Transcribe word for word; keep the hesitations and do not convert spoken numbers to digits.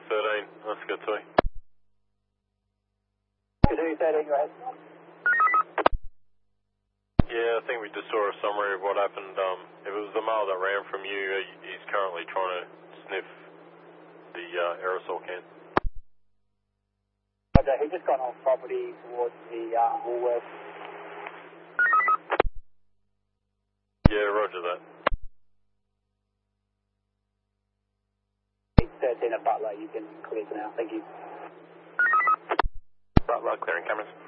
thirteen, let's go two. Two thirteen, go ahead. Yeah, I think we just saw a summary of what happened. Um, it was the male that ran from you. He's currently trying to sniff the uh, aerosol can. Okay, he's just gone off property towards the uh, Woolworths. Yeah, roger that. It's thirteen at Butler, you can clear for now, thank you. Butler, clearing cameras.